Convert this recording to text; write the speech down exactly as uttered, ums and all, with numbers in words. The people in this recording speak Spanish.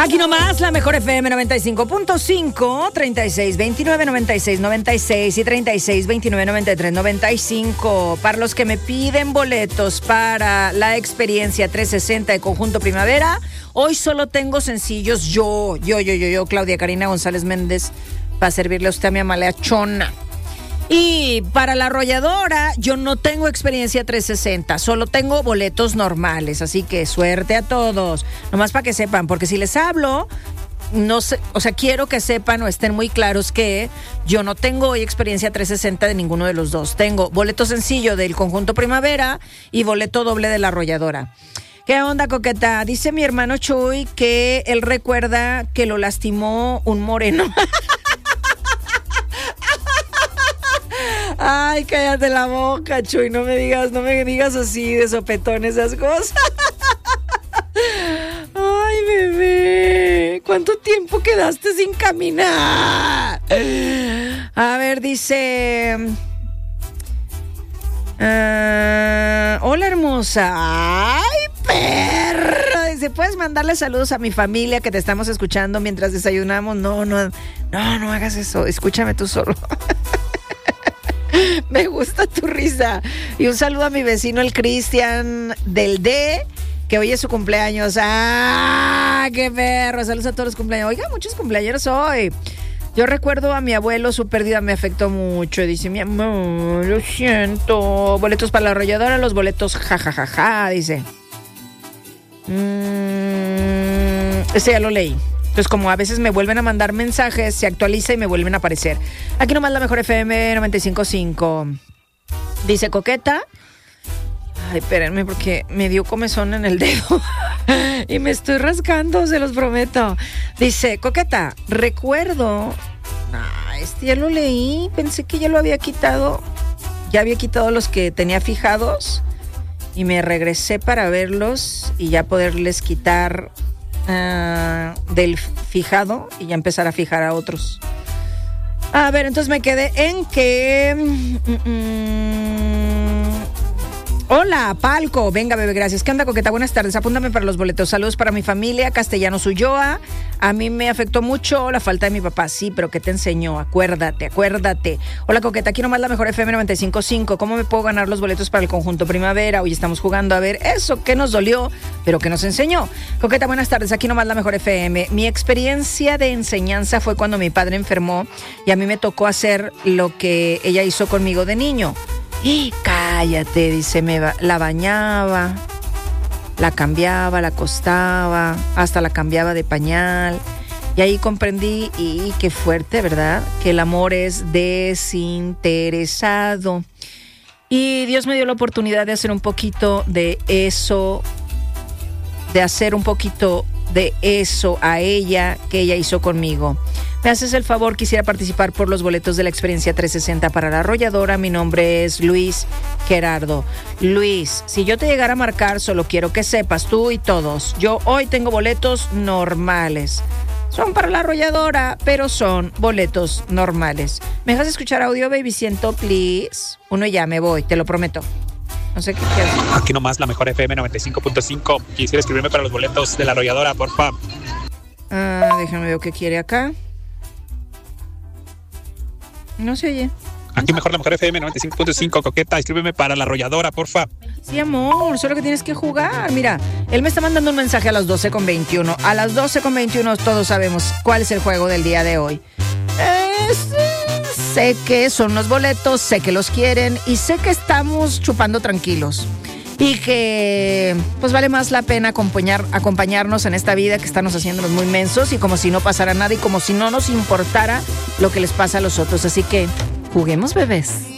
Aquí nomás, la mejor F M noventa y cinco punto cinco, treinta y seis veintinueve noventa y seis noventa y seis y treinta y seis veintinueve noventa y tres noventa y cinco. Para los que me piden boletos para la experiencia trescientos sesenta de Conjunto Primavera, hoy solo tengo sencillos yo, yo, yo, yo, yo, Claudia Karina González Méndez, para servirle a usted a mi amaleachona. Y para la arrolladora, yo no tengo experiencia trescientos sesenta, solo tengo boletos normales, así que suerte a todos. Nomás para que sepan, porque si les hablo, no sé, o sea, quiero que sepan o estén muy claros que yo no tengo hoy experiencia trescientos sesenta de ninguno de los dos. Tengo boleto sencillo del Conjunto Primavera y boleto doble de la arrolladora. ¿Qué onda, coqueta? Dice mi hermano Chuy que él recuerda que lo lastimó un moreno. Ay, cállate la boca, Chuy, no me digas, no me digas así de sopetón esas cosas. Ay, bebé, ¿cuánto tiempo quedaste sin caminar? A ver, dice... Uh, hola, hermosa. Ay, perro. Dice, ¿puedes mandarle saludos a mi familia que te estamos escuchando mientras desayunamos? No, no, no, no hagas eso, escúchame tú solo. Me gusta tu risa. Y un saludo a mi vecino, el Cristian del D, que hoy es su cumpleaños. ¡Ah, qué perro! Saludos a todos los cumpleaños. Oiga, muchos cumpleaños hoy. Yo recuerdo a mi abuelo, su pérdida me afectó mucho. Dice, mi amor, lo siento. Boletos para la arrolladora, los boletos jajajaja, ja, ja, ja, dice. Mm, ese ya lo leí. Entonces, como a veces me vuelven a mandar mensajes, se actualiza y me vuelven a aparecer. Aquí nomás la mejor F M noventa y cinco punto cinco. Dice Coqueta. Ay, espérenme porque me dio comezón en el dedo. Y me estoy rascando, se los prometo. Dice, Coqueta, recuerdo... Ah, este ya lo leí. Pensé que ya lo había quitado. Ya había quitado los que tenía fijados. Y me regresé para verlos y ya poderles quitar... Uh, del fijado y ya empezar a fijar a otros. A ver, entonces me quedé en que mm, mm, hola, Palco. Venga, bebé, gracias. ¿Qué onda, Coqueta? Buenas tardes. Apúntame para los boletos. Saludos para mi familia, Castellanos Ulloa. A mí me afectó mucho la falta de mi papá. Sí, pero ¿qué te enseñó? Acuérdate, acuérdate. Hola, Coqueta. Aquí nomás la mejor F M noventa y cinco punto cinco. ¿Cómo me puedo ganar los boletos para el Conjunto Primavera? Hoy estamos jugando a ver eso que nos dolió, pero que nos enseñó. Coqueta, buenas tardes. Aquí nomás la mejor F M. Mi experiencia de enseñanza fue cuando mi padre enfermó y a mí me tocó hacer lo que ella hizo conmigo de niño. Y cállate, dice, me ba- la bañaba, la cambiaba, la acostaba, hasta la cambiaba de pañal. Y ahí comprendí, y qué fuerte, ¿verdad? Que el amor es desinteresado. Y Dios me dio la oportunidad de hacer un poquito de eso, de hacer un poquito de eso a ella que ella hizo conmigo. ¿Me haces el favor? Quisiera participar por los boletos de la experiencia trescientos sesenta para la arrolladora. Mi nombre es Luis Gerardo. Luis, si yo te llegara a marcar, solo quiero que sepas, tú y todos, yo hoy tengo boletos normales. Son para la arrolladora, pero son boletos normales. ¿Me dejas escuchar audio, baby? Siento, please. Uno y ya me voy, te lo prometo. No sé qué quieres. Aquí nomás la mejor F M noventa y cinco punto cinco. Quisiera escribirme para los boletos de la arrolladora, porfa. Ah, déjame ver qué quiere acá. No se oye. Aquí mejor la mejor F M noventa y cinco punto cinco, Coqueta, escríbeme para la arrolladora, porfa. Sí, amor, solo que tienes que jugar. Mira, él me está mandando un mensaje a las doce con veintiuno. A las doce con veintiuno todos sabemos cuál es el juego del día de hoy. Es, sé que son los boletos, sé que los quieren y sé que estamos chupando tranquilos. Y que pues vale más la pena acompañar, acompañarnos en esta vida que estamos haciéndonos muy mensos y como si no pasara nada y como si no nos importara lo que les pasa a los otros. Así que juguemos, bebés.